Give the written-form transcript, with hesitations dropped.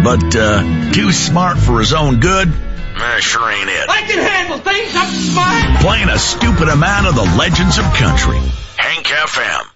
but too smart for his own good? Sure ain't it. I can handle things. I'm smart. Playing a stupid amount of the legends of country. Hank FM.